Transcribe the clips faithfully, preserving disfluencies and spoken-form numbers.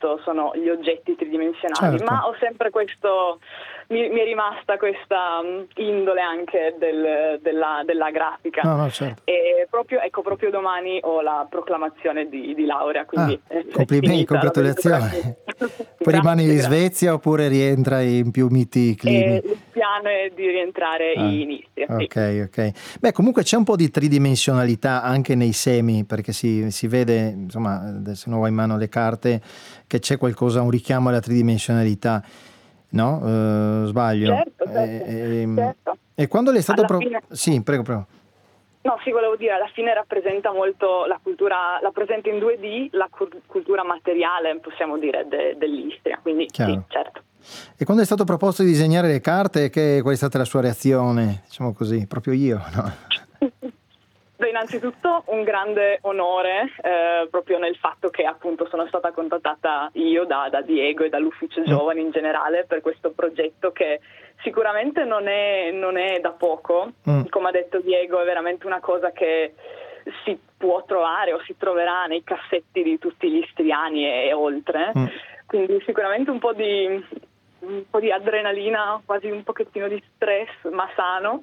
appunto sono gli oggetti tridimensionali, Certo. ma ho sempre questo, mi, mi è rimasta questa um, indole anche del, della, della grafica. No, no, certo. E proprio, ecco, proprio domani ho la proclamazione di, di laurea, quindi Ah, è complimenti, finita la congratulazioni. avventura. Poi rimani in Grazie, grazie. Svezia oppure rientrai in più miti climi? E il piano è di rientrare Ah, in Istria, sì. ok, ok. Beh, comunque c'è un po' di tridimensionalità anche nei semi, perché si, si vede, insomma, adesso non ho in mano le carte, che c'è qualcosa, un richiamo alla tridimensionalità, no? Eh, sbaglio? Certo, E, certo, e, certo. e quando le è stato Alla pro- fine, Sì, prego, prego. no, sì, volevo dire, alla fine rappresenta molto la cultura, la presenta in due D, la cur- cultura materiale, possiamo dire, de- dell'Istria, quindi sì, Chiaro. certo. E quando è stato proposto di disegnare le carte, che, qual è stata la sua reazione? Diciamo così, proprio io, no? Beh, innanzitutto un grande onore eh, proprio nel fatto che appunto sono stata contattata io da, da Diego e dall'Ufficio Mm. Giovani in generale per questo progetto che sicuramente non è, non è da poco. Mm. Come ha detto Diego, è veramente una cosa che si può trovare o si troverà nei cassetti di tutti gli istriani e, e oltre. Mm. Quindi sicuramente un po' di un po' di adrenalina, quasi un pochettino di stress, ma sano.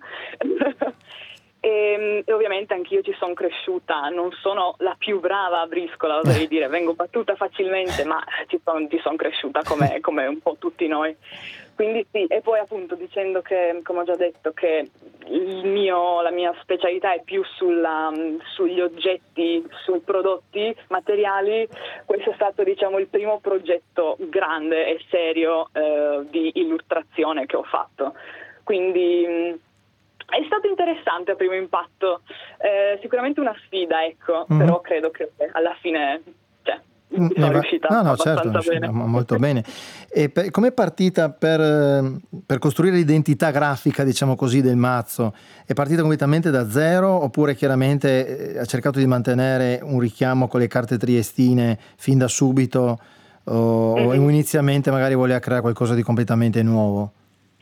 E, e ovviamente anch'io ci sono cresciuta, non sono la più brava a briscola, oserei dire, vengo battuta facilmente, ma ci sono son cresciuta come, come un po' tutti noi. Quindi sì, e poi appunto dicendo che, come ho già detto, che il mio, la mia specialità è più sulla, sugli oggetti, sui prodotti materiali, questo è stato, diciamo, il primo progetto grande e serio eh, di illustrazione che ho fatto. Quindi mh, è stato interessante a primo impatto, eh, sicuramente una sfida, ecco, Mhm. però credo che alla fine cioè, Mm, mi ne sono va- riuscita No, no, certo, abbastanza bene. mo- molto bene. E per- com'è partita per, eh, per costruire l'identità grafica, diciamo così, del mazzo? È partita completamente da zero oppure chiaramente eh, ha cercato di mantenere un richiamo con le carte triestine fin da subito o, o Mm-mm. inizialmente magari voleva creare qualcosa di completamente nuovo?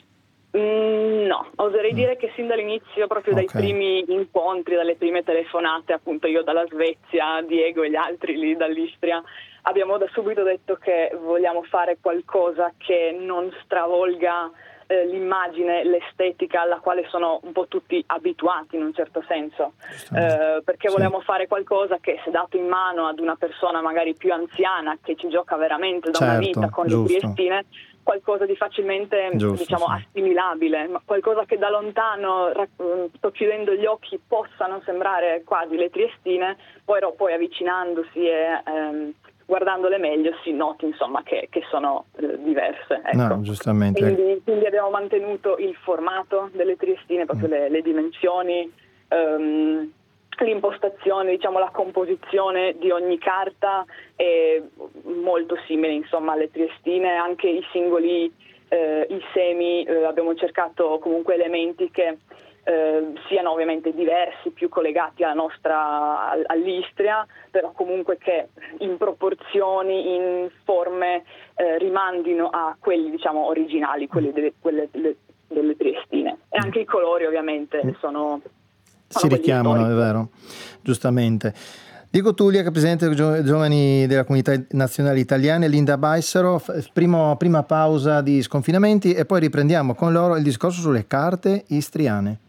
Mm, no, oserei Mm. dire che sin dall'inizio, proprio dai Ok. primi incontri, dalle prime telefonate, appunto io dalla Svezia, Diego e gli altri lì dall'Istria, abbiamo da subito detto che vogliamo fare qualcosa che non stravolga eh, l'immagine, l'estetica alla quale sono un po' tutti abituati in un certo senso, Giustamente. eh, perché Sì. volevamo fare qualcosa che, se dato in mano ad una persona magari più anziana che ci gioca veramente da una Certo, vita con le giusto. triestine, qualcosa di facilmente Giusto, diciamo sì. assimilabile, ma qualcosa che da lontano, rac- sto chiudendo gli occhi, possano sembrare quasi le triestine, poi, poi avvicinandosi e ehm, guardandole meglio si noti insomma che, che sono eh, diverse, ecco. No, giustamente. Quindi, quindi abbiamo mantenuto il formato delle triestine, proprio Mm. le, le dimensioni, ehm, l'impostazione, diciamo la composizione di ogni carta è molto simile insomma alle triestine, anche i singoli eh, i semi eh, abbiamo cercato comunque elementi che eh, siano ovviamente diversi, più collegati alla nostra all'Istria, però comunque che in proporzioni, in forme eh, rimandino a quelli diciamo originali, quelli delle, quelle, delle, delle triestine, e anche i colori ovviamente sono Si richiamano, è vero, giustamente. Diego Tullia, che è presidente dei Gio- Giovani della Comunità Nazionale Italiana, e Linda Baissero, f- primo- prima pausa di sconfinamenti e poi riprendiamo con loro il discorso sulle carte istriane.